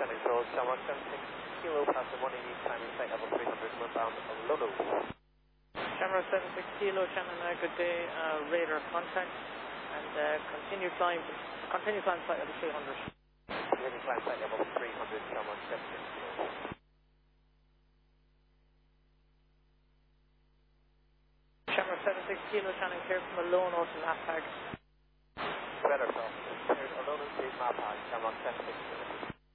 Control, Shamrock 76 Kilo, past the 180, climbing flight level 300, northbound Lulu. Shamrock 76 Kilo, Shannon, good day, radar contact, and continue climb flight level 300. Continue climb flight level 300, Shamrock 76 Kilo. Shamrock 76 Kilo, Shannon, clear from Malone, also Lapag. Weather, cleared Malone to Mapag, Shamrock 76 Kilo.